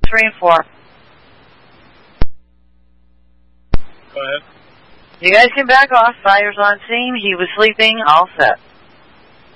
3 and 4. Go ahead. You guys can back off. Fire's on scene. He was sleeping. All set.